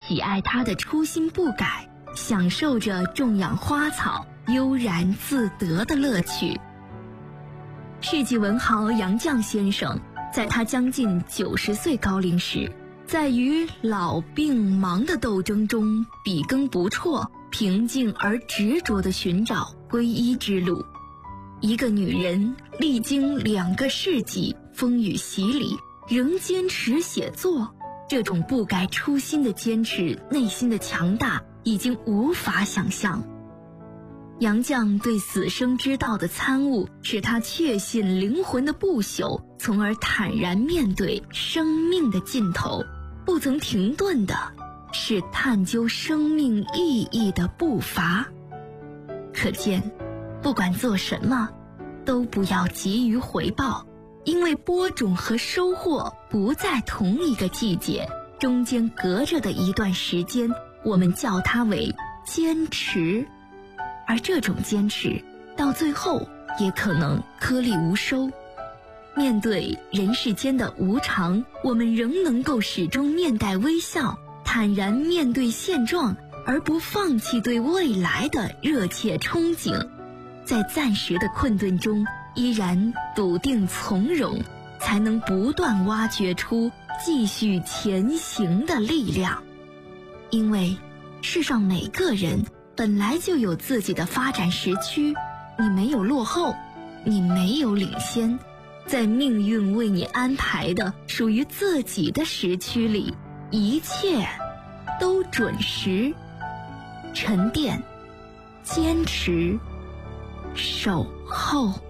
喜爱他的初心不改，享受着种养花草悠然自得的乐趣。世纪文豪杨绛先生在他将近90岁高龄时，在与老病忙的斗争中笔耕不辍，平静而执着地寻找皈依之路。一个女人历经2个世纪风雨洗礼，仍坚持写作，这种不改初心的坚持，内心的强大已经无法想象。杨绛对死生之道的参悟，使他确信灵魂的不朽，从而坦然面对生命的尽头。不曾停顿的是探究生命意义的步伐。可见，不管做什么，都不要急于回报，因为播种和收获不在同一个季节，中间隔着的一段时间，我们叫它为坚持。而这种坚持到最后也可能颗粒无收。面对人世间的无常，我们仍能够始终面带微笑，坦然面对现状，而不放弃对未来的热切憧憬。在暂时的困顿中依然笃定从容，才能不断挖掘出继续前行的力量。因为世上每个人本来就有自己的发展时区，你没有落后，你没有领先，在命运为你安排的属于自己的时区里，一切都准时。沉淀，坚持，守候。